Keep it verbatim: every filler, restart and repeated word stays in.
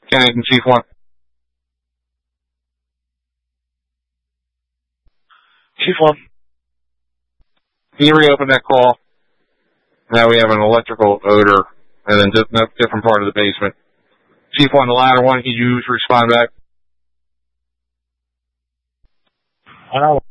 Kenneth and Chief One. Chief One. Can you reopen that call? Now we have an electrical odor and then just a different part of the basement. Chief One, the latter one, can you respond back? I don't